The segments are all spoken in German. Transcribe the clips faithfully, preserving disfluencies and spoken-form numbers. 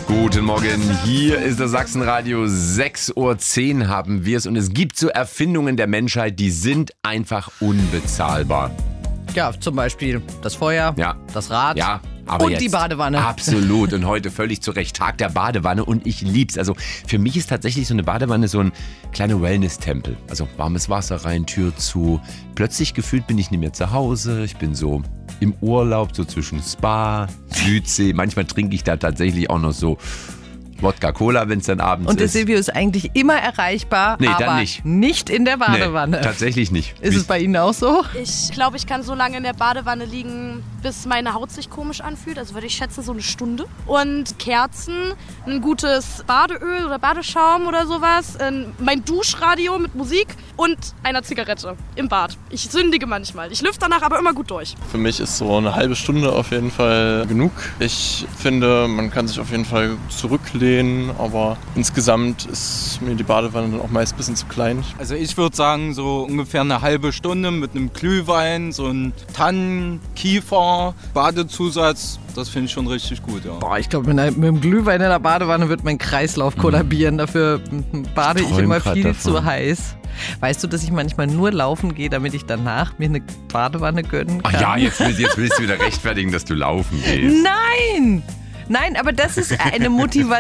Guten Morgen, hier ist das Sachsenradio. sechs Uhr zehn haben wir es und es gibt so Erfindungen der Menschheit, die sind einfach unbezahlbar. Ja, zum Beispiel das Feuer, Ja. das Rad Ja, aber und jetzt die Badewanne. Absolut und heute völlig zu Recht Tag der Badewanne und ich lieb's. Also für mich ist tatsächlich so eine Badewanne so ein kleiner Wellness-Tempel. Also warmes Wasser rein, Tür zu. Plötzlich gefühlt bin ich nicht mehr zu Hause, ich bin so im Urlaub, so zwischen Spa, Südsee. Manchmal trinke ich da tatsächlich auch noch so Wodka-Cola, wenn es dann abends Und der ist. Silvio ist eigentlich immer erreichbar, Nee, aber dann nicht. nicht in der Badewanne. Nee, tatsächlich nicht. Ist Wie- es bei Ihnen auch so? Ich glaube, ich kann so lange in der Badewanne liegen, bis meine Haut sich komisch anfühlt. Also würde ich schätzen, so eine Stunde. Und Kerzen, ein gutes Badeöl oder Badeschaum oder sowas, ähm, mein Duschradio mit Musik und einer Zigarette im Bad. Ich sündige manchmal. Ich lüfte danach aber immer gut durch. Für mich ist so eine halbe Stunde auf jeden Fall genug. Ich finde, man kann sich auf jeden Fall zurücklehnen, aber insgesamt ist mir die Badewanne dann auch meist ein bisschen zu klein. Also ich würde sagen, so ungefähr eine halbe Stunde mit einem Glühwein, so ein Tannen, Kiefer, Badezusatz, das finde ich schon richtig gut, ja. Boah, ich glaube, mit, einer- mit dem Glühwein in der Badewanne wird mein Kreislauf kollabieren. Dafür bade ich träum immer grad viel davon. zu heiß. Weißt du, dass ich manchmal nur laufen gehe, damit ich danach mir eine Badewanne gönnen kann? Ach ja, jetzt, will- jetzt willst du wieder rechtfertigen, dass du laufen gehst. Nein! Nein, aber das ist eine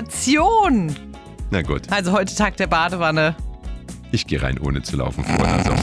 Motivation. Na gut, Also heute Tag der Badewanne. ich gehe rein, ohne zu laufen vorher. Also.